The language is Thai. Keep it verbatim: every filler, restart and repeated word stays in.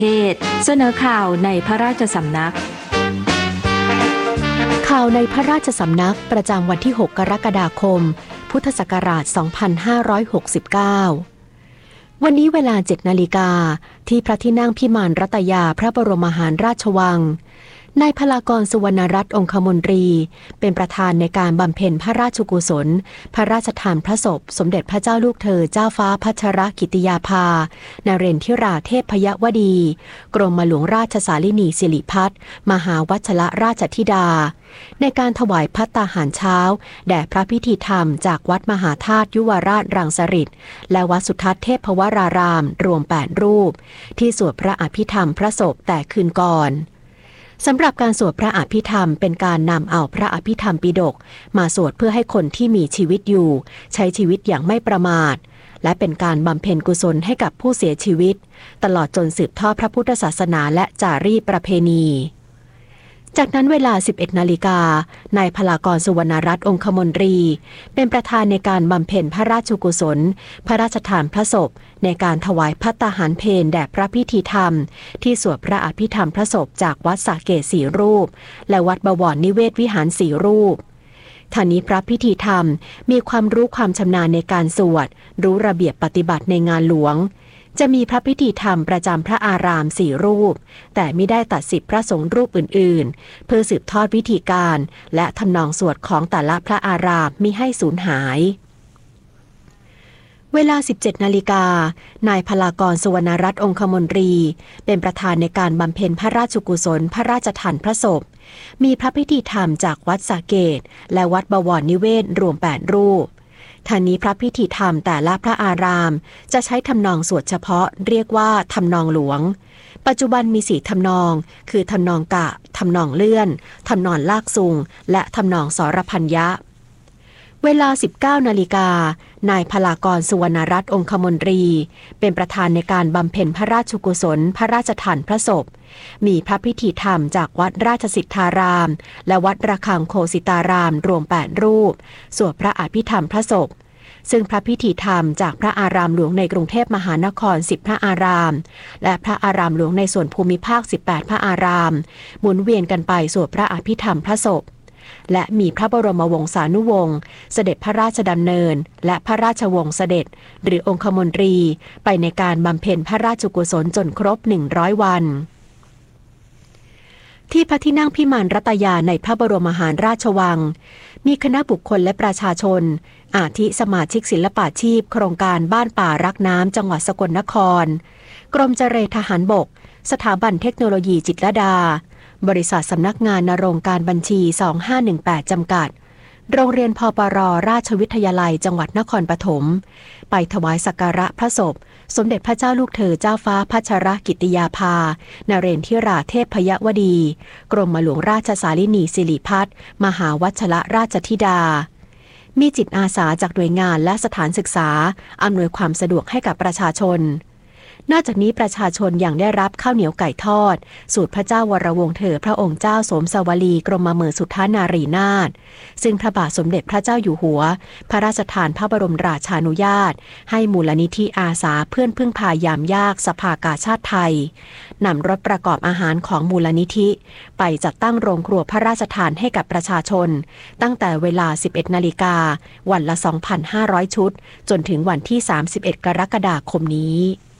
เทศเสนอข่าวในพระราชสำนักข่าวในพระราชสำนักประจำวันที่หกกรกฎาคมพุทธศักราชสองพันห้าร้อยหกสิบเก้าวันนี้เวลาเจ็ดนาฬิกาที่พระที่นั่งพิมานรัตยาพระบรมมหาราชวังนายพลากรสุวรรณรัตน์องคมนตรีเป็นประธานในการบำเพ็ญพระราชกุศลพระราชทานพระศพสมเด็จพระเจ้าลูกเธอเจ้าฟ้าพัชรกิติยาภานเรนทิราเทพยวดีกรมหลวงราชสารินีสิริพัฒน์มหาวัชรราชธิดาในการถวายภัตตาหารเช้าแด่พระพิธีธรรมจากวัดมหาธาตุยุวราชรังสฤษฎ์และวัดสุทัศน์เทพวรารามรวมแปดรูปที่สวดพระอภิธรรมพระศพแต่คืนก่อนสำหรับการสวดพระอภิธรรมเป็นการนำเอาพระอภิธรรมปิฎกมาสวดเพื่อให้คนที่มีชีวิตอยู่ใช้ชีวิตอย่างไม่ประมาทและเป็นการบำเพ็ญกุศลให้กับผู้เสียชีวิตตลอดจนสืบทอดพระพุทธศาสนาและจารีตประเพณีจากนั้นเวลา สิบเอ็ดนาฬิกานายพลากรสุวรรณรัตน์องคมนตรีเป็นประธานในการบำเพ็ญพระราชกุศลพระราชทานพระศพในการถวายภัตตาหารเพลแด่พระพิธีธรรมที่สวดพระอภิธรรมพระศพจากวัดสระเกศสี่รูปและวัดบวรนิเวศวิหารสี่รูปท่านี้พระพิธีธรรมมีความรู้ความชำนาญในการสวดรู้ระเบียบปฏิบัติในงานหลวงจะมีพระพิธีธรรมประจำพระอารามสี่รูปแต่ไม่ได้ตัดสิทธิพระสงฆ์รูปอื่นๆเพื่อสืบทอดวิธีการและทำนองสวดของแต่ละพระอารามมิให้สูญหายเวลา สิบเจ็ดนาฬิกานายพลากรสุวรรณรัตน์องคมนตรีเป็นประธานในการบำเพ็ญพระราชกุศลพระราชทานพระศพมีพระพิธีธรรมจากวัดสระเกศและวัดบวรนิเวศรวมแปดรูปท่านี้พระพิธีธรรมแต่ละพระอารามจะใช้ทำนองสวดเฉพาะเรียกว่าทำนองหลวงปัจจุบันมีสี่ทำนองคือทำนองกะทำนองเลื่อนทำนองลากซุงและทำนองสรพัญญะเวลา สิบเก้านาฬิกานายพลากรสุวรรณรัตน์องคมนตรีเป็นประธานในการบำเพ็ญพระราชกุศลพระราชทานพระศพมีพระพิธีธรรมจากวัดราชสิทธารามและวัดระฆังโคสิตารามรวมแปดรูปสวดพระอภิธรรมพระศพซึ่งพระพิธีธรรมจากพระอารามหลวงในกรุงเทพมหานครสิบพระอารามและพระอารามหลวงในส่วนภูมิภาคสิบแปดพระอารามหมุนเวียนกันไปสวดพระอภิธรรมพระศพและมีพระบรมวงศานุวงศ์เสด็จพระราชดำเนินและพระราชวงศ์เสด็จหรือองคมนตรีไปในการบำเพ็ญพระราชกุศลจนครบหนึ่งร้อยวันที่พระที่นั่งพิมานรัตยาในพระบรมมหาราชวังมีคณะบุคคลและประชาชนอาทิสมาชิกศิลปาชีพโครงการบ้านป่ารักน้ำจังหวัดสกลนครกรมเจรทหารบกสถาบันเทคโนโลยีจิตรลดาบริษัทสำนักงานนรงค์การบัญชีสองห้าหนึ่งแปดจำกัดโรงเรียนพปรราชวิทยาลัยจังหวัดนครปฐมไปถวายสักการะพระศพสมเด็จพระเจ้าลูกเธอเจ้าฟ้าพัชรกิติยาภานเรนทิราเทพยวดีกรมหลวงราชสารินีสิริพัฒน์มหาวัชรราชธิดามีจิตอาสาจากหน่วยงานและสถานศึกษาอำนวยความสะดวกให้กับประชาชนนอกจากนี้ประชาชนยังได้รับข้าวเหนียวไก่ทอดสูตรพระเจ้าวรวงศ์เธอพระองค์เจ้าสมสวลีกรมเมอสุทธานารีนาถซึ่งพระบาทสมเด็จพระเจ้าอยู่หัวพระราชทานพระบรมราชานุญาตให้มูลนิธิอาสาเพื่อนพึ่งพายามยากสภากาชาติไทยนำรถประกอบอาหารของมูลนิธิไปจัดตั้งโรงครัวพระราชทานให้กับประชาชนตั้งแต่เวลา สิบเอ็ดนาฬิกาวันละ สองพันห้าร้อย ชุดจนถึงวันที่ สามสิบเอ็ดกรกฎาคมนี้